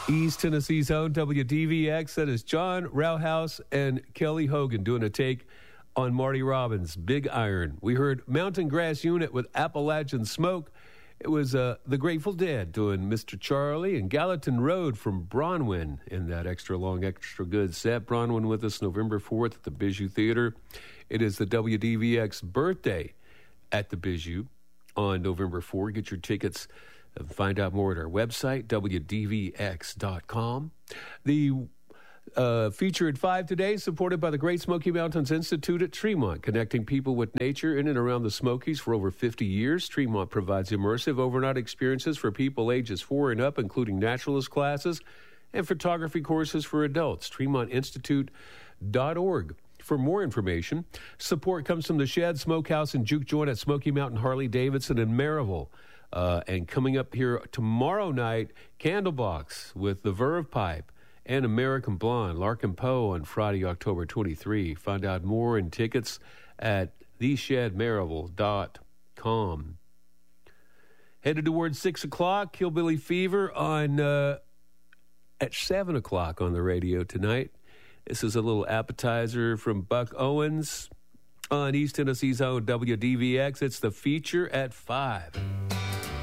East Tennessee's own WDVX. That is John Rauhaus and Kelly Hogan doing a take on Marty Robbins' Big Iron. We heard Mountain Grass Unit with Appalachian Smoke. It was the Grateful Dead doing Mr. Charlie, and Gallatin Road from Bronwyn in that extra long, extra good set. Bronwyn with us November 4th at the Bijou Theater. It is the WDVX birthday at the Bijou on November 4. Get your tickets and find out more at our website, WDVX.com. The feature at 5 today, supported by the Great Smoky Mountains Institute at Tremont, connecting people with nature in and around the Smokies for over 50 years. Tremont provides immersive overnight experiences for people ages 4 and up, including naturalist classes and photography courses for adults. TremontInstitute.org. For more information, support comes from the Shed Smokehouse and Juke Joint at Smoky Mountain Harley-Davidson in Maryville. And coming up here tomorrow night, Candlebox with the Verve Pipe and American Blonde, Larkin Poe on Friday, October 23. Find out more and tickets at theshedmaryville.com. Headed towards 6 o'clock, Hillbilly Fever on at 7 o'clock on the radio tonight. This is a little appetizer from Buck Owens on East Tennessee's own WDVX. It's the feature at 5.